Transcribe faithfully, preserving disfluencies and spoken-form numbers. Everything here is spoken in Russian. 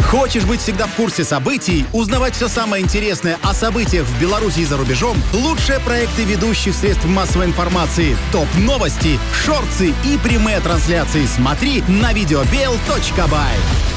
Хочешь быть всегда в курсе событий, узнавать все самое интересное о событиях в Беларуси и за рубежом? Лучшие проекты ведущих средств массовой информации, топ-новости, шорты и прямые трансляции смотри на видеобел точка бай.